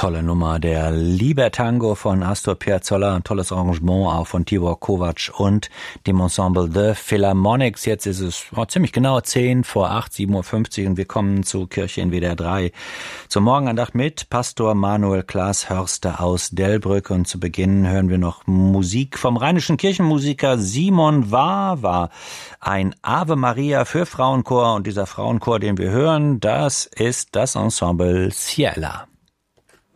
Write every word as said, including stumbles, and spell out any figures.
Tolle Nummer, der Libertango von Astor Piazzolla, ein tolles Arrangement auch von Tibor Kovac und dem Ensemble The Philharmonics. Jetzt ist es oh, ziemlich genau zehn vor acht, sieben Uhr fünfzig und wir kommen zur Kirche in W D R drei zur Morgenandacht mit Pastor Manuel Klaas Hörster aus Delbrück. Und zu Beginn hören wir noch Musik vom rheinischen Kirchenmusiker Simon Wawa, ein Ave Maria für Frauenchor. Und dieser Frauenchor, den wir hören, das ist das Ensemble Ciela.